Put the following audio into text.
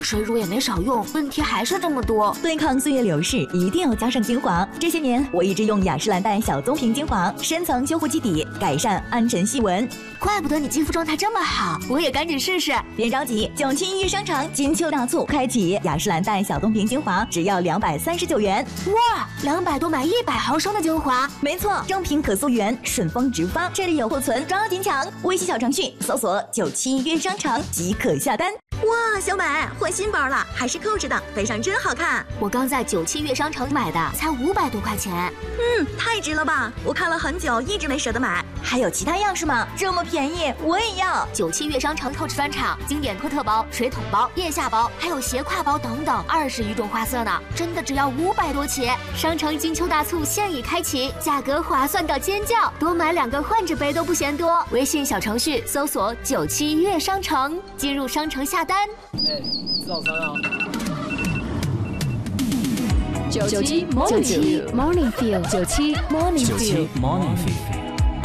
水乳也没少用，问题还是这么多。 对抗岁月流逝，一定要加上精华。这些年我一直用雅诗兰黛小棕瓶精华，深层修护基底，改善暗沉细纹。 怪不得你肌肤状态这么好，我也赶紧试试。 别着急，97预商场金秋大促开启，雅诗兰黛小棕瓶精华只要239元。 哇，200多买100毫升的精华， 没错，正品可溯源，顺丰直发，这里有库存，抓紧抢！微信小程序搜索97约商场即可下单。哇，小美换新包了，还是扣着的，背上真好看。 我刚在97月商城买的，才500多块钱。 太值了吧！我看了很久，一直没舍得买。还有其他样式吗？这么便宜，我也要。 97月商城透支专场，经典托特包、水桶包、腋下包，还有斜挎包等等，20余种花色呢，真的只要500多起。商城金秋大促现已开启，价格划算到尖叫，多买2个换着背都不嫌多。微信小程序搜索97月商城，进入商城下单。 吃早餐啊 97 Morning Feel，97 Morning Feel。